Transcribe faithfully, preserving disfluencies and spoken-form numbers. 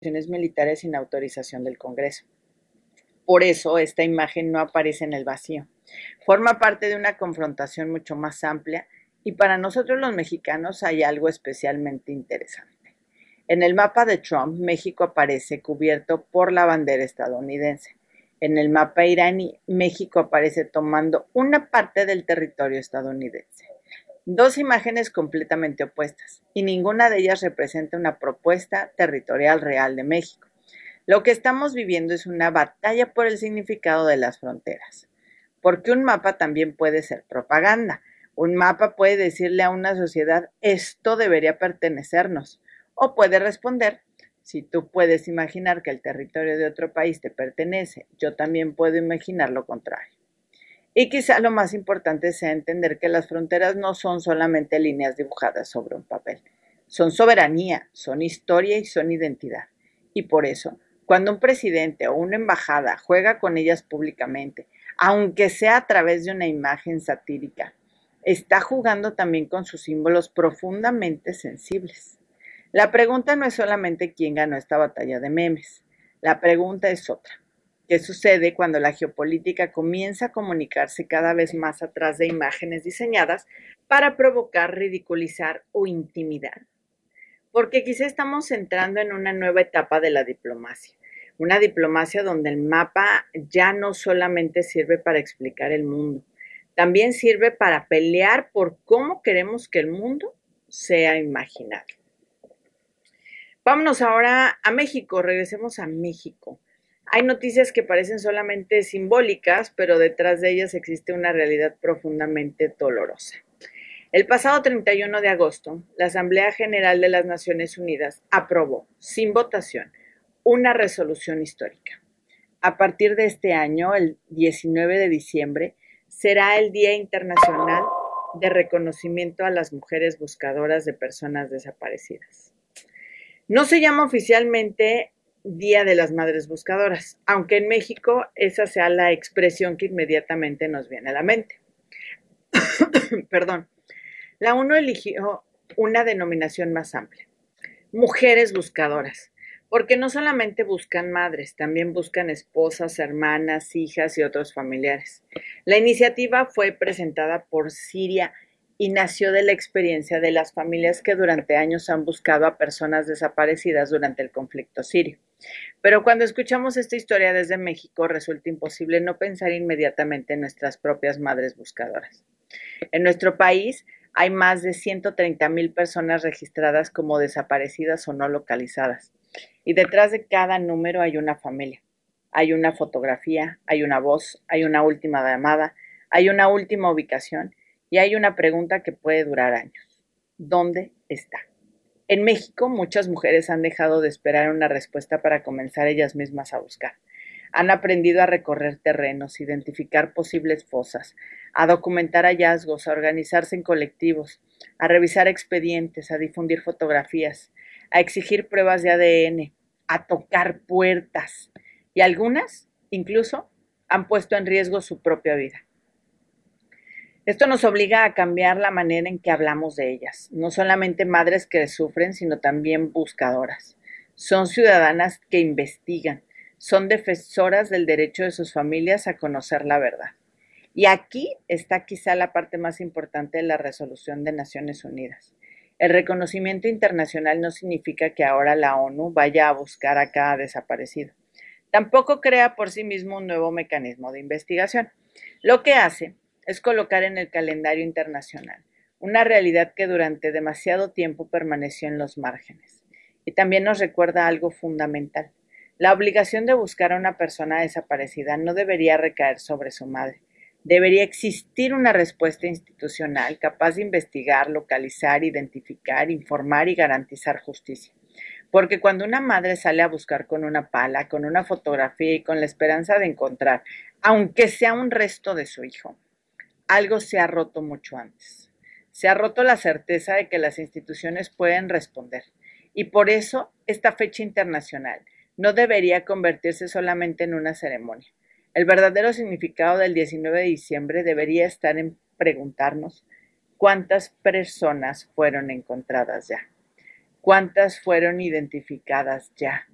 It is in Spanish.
militares sin autorización del Congreso. Por eso esta imagen no aparece en el vacío. Forma parte de una confrontación mucho más amplia y para nosotros los mexicanos hay algo especialmente interesante. En el mapa de Trump, México aparece cubierto por la bandera estadounidense. En el mapa iraní, México aparece tomando una parte del territorio estadounidense. Dos imágenes completamente opuestas, y ninguna de ellas representa una propuesta territorial real de México. Lo que estamos viviendo es una batalla por el significado de las fronteras, porque un mapa también puede ser propaganda. Un mapa puede decirle a una sociedad, esto debería pertenecernos, o puede responder, si tú puedes imaginar que el territorio de otro país te pertenece, yo también puedo imaginar lo contrario. Y quizá lo más importante sea entender que las fronteras no son solamente líneas dibujadas sobre un papel. Son soberanía, son historia y son identidad. Y por eso, cuando un presidente o una embajada juega con ellas públicamente, aunque sea a través de una imagen satírica, está jugando también con sus símbolos profundamente sensibles. La pregunta no es solamente quién ganó esta batalla de memes. La pregunta es otra. ¿Qué sucede cuando la geopolítica comienza a comunicarse cada vez más atrás de imágenes diseñadas para provocar, ridiculizar o intimidar? Porque quizá estamos entrando en una nueva etapa de la diplomacia, una diplomacia donde el mapa ya no solamente sirve para explicar el mundo, también sirve para pelear por cómo queremos que el mundo sea imaginado. Vámonos ahora a México, regresemos a México. Hay noticias que parecen solamente simbólicas, pero detrás de ellas existe una realidad profundamente dolorosa. El pasado treinta y uno de agosto, la Asamblea General de las Naciones Unidas aprobó, sin votación, una resolución histórica. A partir de este año, el diecinueve de diciembre, será el Día Internacional de Reconocimiento a las Mujeres Buscadoras de Personas Desaparecidas. No se llama oficialmente Día de las Madres Buscadoras, aunque en México esa sea la expresión que inmediatamente nos viene a la mente. Perdón. La ONU eligió una denominación más amplia, mujeres buscadoras, porque no solamente buscan madres, también buscan esposas, hermanas, hijas y otros familiares. La iniciativa fue presentada por Siria y nació de la experiencia de las familias que durante años han buscado a personas desaparecidas durante el conflicto sirio. Pero cuando escuchamos esta historia desde México, resulta imposible no pensar inmediatamente en nuestras propias madres buscadoras. En nuestro país hay más de ciento treinta mil personas registradas como desaparecidas o no localizadas. Y detrás de cada número hay una familia, hay una fotografía, hay una voz, hay una última llamada, hay una última ubicación y hay una pregunta que puede durar años. ¿Dónde está? En México, muchas mujeres han dejado de esperar una respuesta para comenzar ellas mismas a buscar. Han aprendido a recorrer terrenos, identificar posibles fosas, a documentar hallazgos, a organizarse en colectivos, a revisar expedientes, a difundir fotografías, a exigir pruebas de A D N, a tocar puertas y algunas, incluso, han puesto en riesgo su propia vida. Esto nos obliga a cambiar la manera en que hablamos de ellas, no solamente madres que sufren, sino también buscadoras. Son ciudadanas que investigan, son defensoras del derecho de sus familias a conocer la verdad. Y aquí está quizá la parte más importante de la resolución de Naciones Unidas. El reconocimiento internacional no significa que ahora la ONU vaya a buscar a cada desaparecido. Tampoco crea por sí mismo un nuevo mecanismo de investigación. Lo que hace es colocar en el calendario internacional una realidad que durante demasiado tiempo permaneció en los márgenes. Y también nos recuerda algo fundamental. La obligación de buscar a una persona desaparecida no debería recaer sobre su madre. Debería existir una respuesta institucional capaz de investigar, localizar, identificar, informar y garantizar justicia. Porque cuando una madre sale a buscar con una pala, con una fotografía y con la esperanza de encontrar, aunque sea un resto de su hijo, algo se ha roto mucho antes. Se ha roto la certeza de que las instituciones pueden responder. Y por eso esta fecha internacional no debería convertirse solamente en una ceremonia. El verdadero significado del diecinueve de diciembre debería estar en preguntarnos cuántas personas fueron encontradas ya, cuántas fueron identificadas ya,